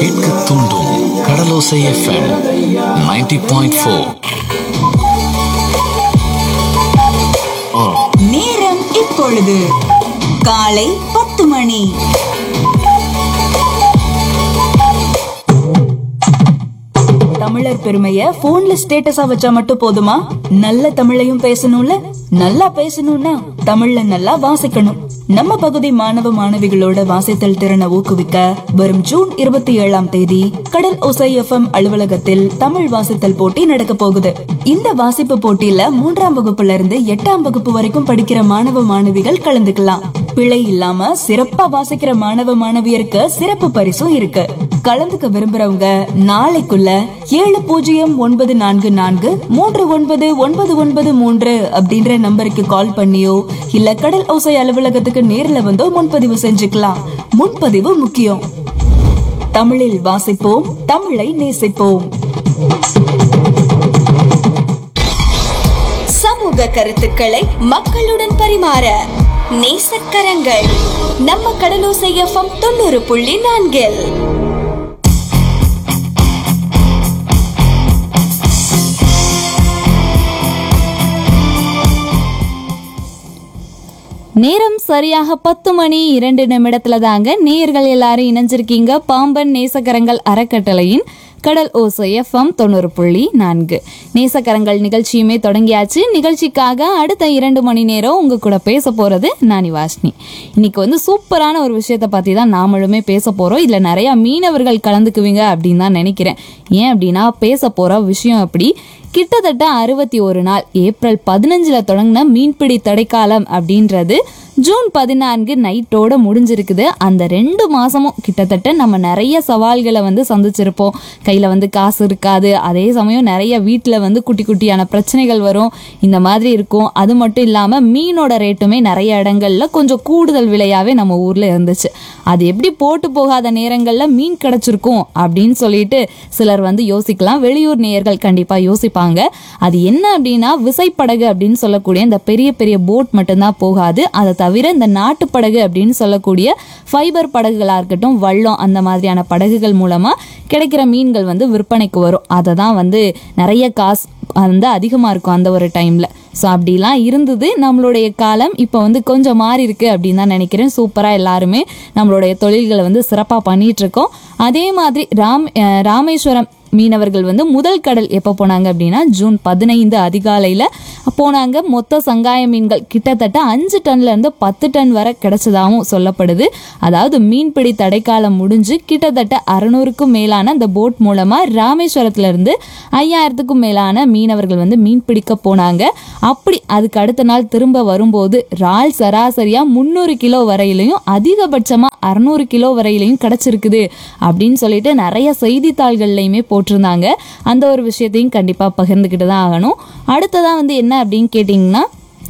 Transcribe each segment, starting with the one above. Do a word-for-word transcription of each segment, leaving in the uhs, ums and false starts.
கேட்க தூண்டும் கடலோசை FM ninety point four. நேரம் இப்பொழுது காலை பத்து மணி. தமிழர் பெருமைய போன்ல ஸ்டேட்டஸா வச்சா மட்டும் போதுமா? நல்ல தமிழையும் பேசணும்ல. நல்லா பேசணும்னா தமிழ்ல நல்லா வாசிக்கணும். நம்ம பகுதி மாணவ மாணவிகளோட வாசித்தல் திறனை ஊக்குவிக்க வரும் ஜூன் இருபத்தி ஏழாம் தேதி கடல் ஓசை எஃப்எம் அலுவலகத்தில் தமிழ் வாசித்தல் போட்டி நடக்க போகுது. இந்த வாசிப்பு போட்டியில மூன்றாம் வகுப்புல இருந்து எட்டாம் வகுப்பு வரைக்கும் படிக்கிற மாணவ மாணவிகள் கலந்துக்கலாம். பிழை இல்லாம சிறப்பா வாசிக்கிற மாணவ மாணவியருக்கு சிறப்பு பரிசும் இருக்கு. கலந்துக்க விரும்புறவங்க நாளைக்குள்ள ஏழு பூஜ்ஜியம் ஒன்பது நான்கு நான்கு மூன்று ஒன்பது ஒன்பது ஒன்பது மூன்று அப்படின்ற நம்பருக்கு கால் பண்ணியோ இல்ல கடல் ஓசை அலுவலகத்துக்கு நேர்ல வந்தோ முன்பதிவு செஞ்சுக்கலாம். முன்பதிவு முக்கியம். தமிழில் வாசிப்போம், தமிழை நேசிப்போம். சமூக கருத்துக்களை மக்களுடன் பரிமாற நேசக்கரங்கள் நம்ம கடலோசை எஃப்எம் தொண்ணூறு புள்ளி நான்கில். நேரம் சரியாக பத்து மணி இரண்டு நிமிடத்துல தாங்க நேயர்கள் எல்லாரும் இணைஞ்சிருக்கீங்க பாம்பன் நேசக்கரங்கள் அறக்கட்டளையின் கடல் ஓசை எஃப்எம் தொண்ணூறு புள்ளி நான்கு. நேசக்கரங்கள் நிகழ்ச்சியுமே தொடங்கியாச்சு. நிகழ்ச்சிக்காக அடுத்த இரண்டு மணி நேரம் உங்க கூட பேச போறது நானி வாஷ்னி. இன்னைக்கு வந்து சூப்பரான ஒரு விஷயத்த பத்தி தான் நாமளுமே பேச போறோம். இதுல நிறைய மீனவர்கள் கலந்துக்குவீங்க அப்படின்னு தான் நினைக்கிறேன். ஏன் அப்படின்னா பேச போற விஷயம் அப்படி கிட்டத்தட்ட அறுபத்தி ஒரு நாள் ஏப்ரல் பதினஞ்சுல தொடங்கின மீன்பிடி தடைக்காலம் அப்படின்றது ஜூன் பதினான்கு நைட்டோட முடிஞ்சிருக்குது. அந்த ரெண்டு மாசமும் கிட்டத்தட்ட நம்ம நிறைய சவால்களை வந்து சந்திச்சிருப்போம். கையில வந்து காசு இருக்காது, அதே சமயம் நிறைய வீட்டுல வந்து குட்டி குட்டியான பிரச்சனைகள் வரும், இந்த மாதிரி இருக்கும். அது மட்டும் இல்லாம மீனோட ரேட்டுமே நிறைய இடங்கள்ல கொஞ்சம் கூடுதல் விலையாவே நம்ம ஊர்ல இருந்துச்சு. அது எப்படி போட்டு போகாத நேரங்கள்ல மீன் கிடைச்சிருக்கும் அப்படின்னு சொல்லிட்டு சிலர் வந்து யோசிக்கலாம். வெளியூர் நேயர்கள் கண்டிப்பா யோசிப்பாங்க. அது என்ன அப்படின்னா விசைப்படகு அப்படின்னு சொல்லக்கூடிய இந்த பெரிய பெரிய போட் மட்டும்தான் போகாது. அதை தவிர இந்த நாட்டு படகு அப்படின்னு சொல்லக்கூடிய ஃபைபர் படகுகளா இருக்கட்டும், வள்ளம், அந்த மாதிரியான படகுகள் மூலமா கிடைக்கிற மீன்கள் வந்து விற்பனைக்கு வரும். அதை தான் வந்து நிறைய காசு வந்து அதிகமா இருக்கும் அந்த ஒரு டைம்ல. ஸோ அப்படிலாம் இருந்தது நம்மளுடைய காலம். இப்போ வந்து கொஞ்சம் மாறி இருக்கு அப்படின்னு தான் நினைக்கிறேன். சூப்பரா எல்லாருமே நம்மளுடைய தொழில்களை வந்து சிறப்பா பண்ணிட்டு இருக்கோம். அதே மாதிரி ராம் ராமேஸ்வரம் மீனவர்கள் வந்து முதல் கடல் எப்போ போனாங்க அப்படின்னா ஜூன் பதினைந்து அதிகாலையில் போனாங்க. மொத்த சங்காய மீன்கள் கிட்டத்தட்ட அஞ்சு டன்ல இருந்து பத்து டன் வரை கிடைச்சதாகவும் சொல்லப்படுது. அதாவது மீன்பிடி தடைக்காலம் முடிஞ்சு கிட்டத்தட்ட அறுநூறுக்கும் மேலான அந்த போட் மூலமா ராமேஸ்வரத்துல இருந்து ஐயாயிரத்துக்கும் மேலான மீனவர்கள் வந்து மீன் பிடிக்க போனாங்க. அப்படி அதுக்கு அடுத்த நாள் திரும்ப வரும்போது ரால் சராசரியா முந்நூறு கிலோ வரையிலையும் அதிகபட்சமா அறுநூறு கிலோ வரையிலையும் கிடைச்சிருக்குது அப்படின்னு சொல்லிட்டு நிறைய செய்தித்தாள்கள்லையுமே போட்டிருந்தாங்க. அந்த ஒரு விஷயத்தையும் கண்டிப்பா பகிர்ந்துக்கிட்டு தான் ஆகணும். அடுத்ததான் வந்து என்ன அப்படின்னு கேட்டிங்கன்னா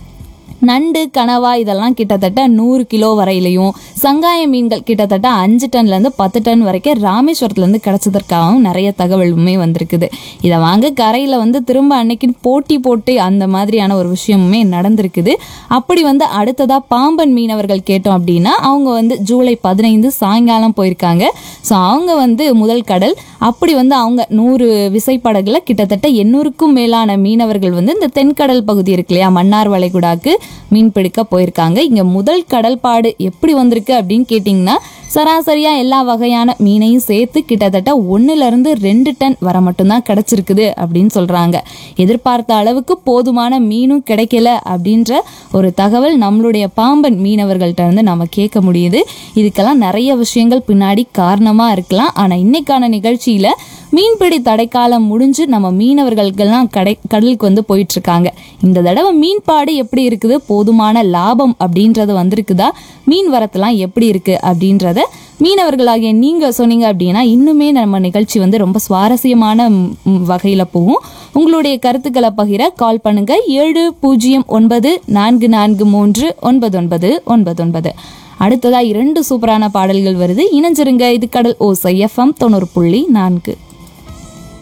நண்டு, கனவா இதெல்லாம் கிட்டத்தட்ட நூறு கிலோ வரையிலையும், சங்காய மீன்கள் கிட்டத்தட்ட அஞ்சு டன்ல இருந்து பத்து டன் வரைக்கும் ராமேஸ்வரத்துல இருந்து கிடைச்சதற்காகவும் நிறைய தகவலுமே வந்திருக்குது. இதை வாங்க கரையில வந்து திரும்ப அன்னைக்கு போட்டி போட்டு அந்த மாதிரியான ஒரு விஷயமுமே நடந்திருக்குது. அப்படி வந்து அடுத்ததா பாம்பன் மீனவர்கள் கேட்டோம் அப்படின்னா அவங்க வந்து ஜூலை பதினைந்து சாயங்காலம் போயிருக்காங்க. ஸோ அவங்க வந்து முதல் கடல். அப்படி வந்து அவங்க நூறு விசைப்படகுல கிட்டத்தட்ட எண்ணூறுக்கும் மேலான மீனவர்கள் வந்து இந்த தென்கடல் பகுதி இருக்கு இல்லையா, மன்னார் வளைகுடாக்கு மீன் பிடிக்க போயிருக்காங்க. இங்க முதல் கடல்பாடு எப்படி வந்திருக்கு அப்படின்னு கேட்டீங்கன்னா சராசரியா எல்லா வகையான மீனையும் சேர்த்து கிட்டத்தட்ட ஒன்னுல இருந்து ரெண்டு டன் வர மட்டும்தான் கிடைச்சிருக்குது அப்படின்னு சொல்றாங்க. எதிர்பார்த்த அளவுக்கு போதுமான மீனும் கிடைக்கல அப்படின்ற ஒரு தகவல் நம்மளுடைய பாம்பன் மீனவர்கள்ட்ட இருந்து நம்ம கேட்க முடியுது. இதுக்கெல்லாம் நிறைய விஷயங்கள் பின்னாடி காரணமா இருக்கலாம். ஆனா இன்னைக்கான நிகழ்ச்சியில மீன்பிடி தடைக்காலம் முடிஞ்சு நம்ம மீனவர்களுக்கெல்லாம் கடை கடலுக்கு வந்து போயிட்டு இருக்காங்க. இந்த தடவை மீன்பாடு எப்படி இருக்குது, போதுமான லாபம் அப்படின்றது வந்திருக்குதா, மீன் வரத்துலாம் எப்படி இருக்கு அப்படின்றத மீனவர்களாகிய நீங்க சொன்னீங்க அப்படின்னா இன்னுமே நம்ம நிகழ்ச்சி வந்து ரொம்ப சுவாரஸ்யமான வகையில போகும். உங்களுடைய கருத்துக்களை பகிர கால் பண்ணுங்க ஏழு பூஜ்ஜியம் ஒன்பது நான்கு நான்கு மூன்று ஒன்பது ஒன்பது ஒன்பது ஒன்பது. அடுத்ததா இரண்டு சூப்பரான பாடல்கள் வருது, இணைஞ்சிருங்க. இது கடல் ஓசை எஃப்எம் தொண்ணூறு புள்ளி நான்கு.